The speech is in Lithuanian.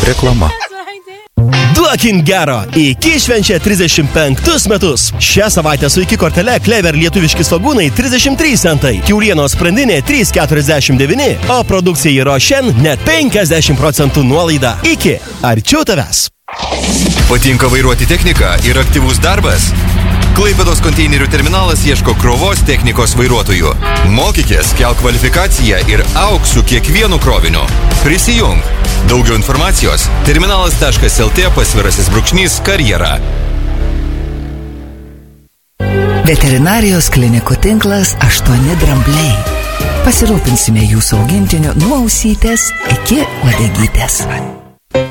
Reklama. Duokin gero! Iki švenčia 35 metus. Šią savaitę su iki kortele Clever lietuviški svogūnai 33 centai, kiaulienos sprandinė 3,49, o produkcija į Rošen net 50% nuolaida. Iki arčiau tavęs. Patinka vairuoti techniką ir aktyvus darbas? Klaipėdos konteinerių terminalas ieško krovos technikos vairuotojų. Mokykės, kelk kvalifikaciją ir auk su kiekvienu kroviniu. Prisijung. Daugiau informacijos terminalas.lt/karjera. Veterinarijos klinikų tinklas 8 drambliai. Pasirūpinsime jūsų augintiniu nuo ausytės iki uodegytės.